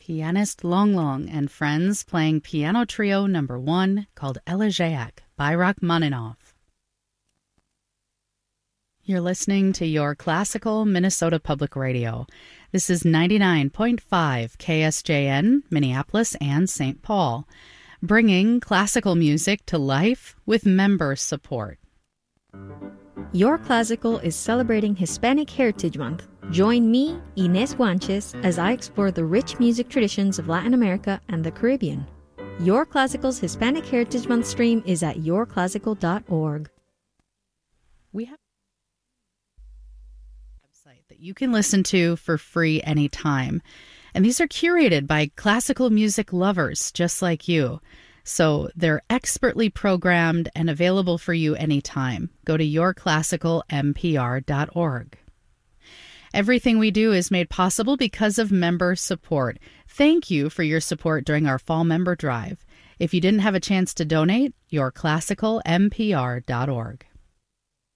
Pianist Long Long and Friends playing Piano Trio No. 1 called Elegiac by Rachmaninoff. You're listening to Your Classical Minnesota Public Radio. This is 99.5 KSJN, Minneapolis and St. Paul, bringing classical music to life with member support. Your Classical is celebrating Hispanic Heritage Month. Join me, Inés Guanches, as I explore the rich music traditions of Latin America and the Caribbean. Your Classical's Hispanic Heritage Month stream is at yourclassical.org. We have a website that you can listen to for free anytime. And these are curated by classical music lovers just like you. So they're expertly programmed and available for you anytime. Go to yourclassicalmpr.org. Everything we do is made possible because of member support. Thank you for your support during our fall member drive. If you didn't have a chance to donate, yourclassicalmpr.org.